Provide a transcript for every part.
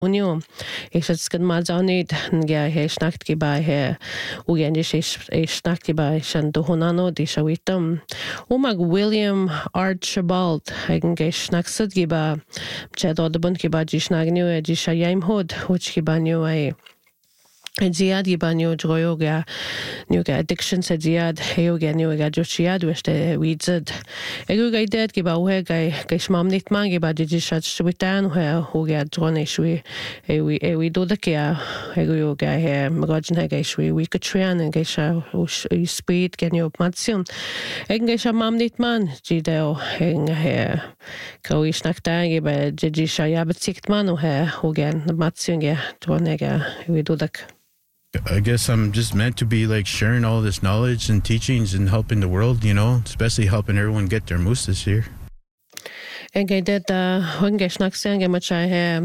Union. Ik zat skid maar zo niet. Ja, hij snakt giba hij. Ugen is snakt giba shan dohonano di shawitam. Mag William Archibald. Hij snaksad giba. Chad odabun giba di snagniu di shayaim hod. Which giba niu ai. Ziad giba niu droyoga. Niuga addiction sa ziad. Heyoga niuga jochiad weste widzad. Eguga dead giba uhe gai shmam nit man giba di shat shwitan uga drone shwi. We do the kia. Eguga he magajin he gai shwi. We could trian and gai sha speed gen you matsion. Gai sha mam nit man. Gideo he. Kau snakta giba di sha yabat sikt man ugen matsion ge drone ga. We do the. I guess I'm just meant to be like sharing all this knowledge and teachings and helping the world, you know, especially helping everyone get their moose this year. En gij dit hunge snacksen ge met hij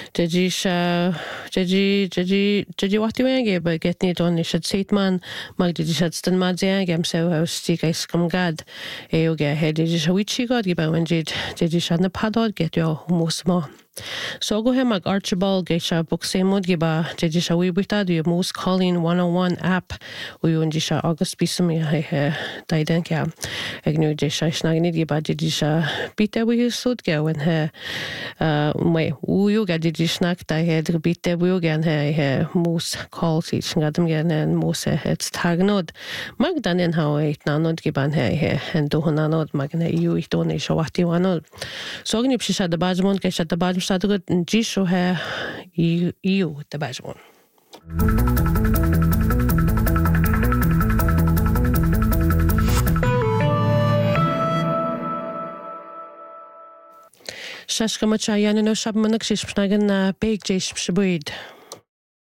jadi wat u enge be get niet on is het ziet man mag dit het stan maar zijn gem zo huis stiek is kom gad e ge het is wichi god ge ben jadi shadne padod get yo musma. So go hem mag Archibald geisha book semod giba jejisha we bita do moose calling 101 app we undisha August bisumi he daiden kya egnu jesha snagni giba jejisha bita we sud go and he my you ga jejishnak da he bita we gan he moose calls each gadam gan and moose it's tagnod magdanen how it nanod giban he and do nanod magne you it only show what you wanod so gni psha da bajmon geisha da baj Sadrut Jisho hai EU the Bajmon. Shashka Machayan no Shabmanak Shishnagan Big Jish Shabuid.